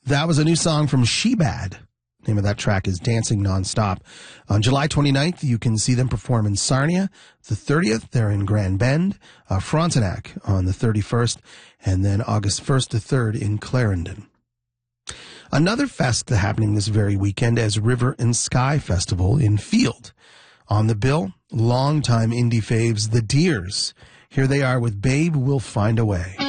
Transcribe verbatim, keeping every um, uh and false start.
That was a new song from Shebad. Name of that track is Dancing Nonstop. On July twenty-ninth, you can see them perform in Sarnia. The thirtieth, they're in Grand Bend. Uh, Frontenac on the thirty-first, and then August first to third in Clarendon. Another fest happening this very weekend is River and Sky Festival in Field. On the bill, longtime indie faves, The Deers. Here they are with Babe Will Find a Way.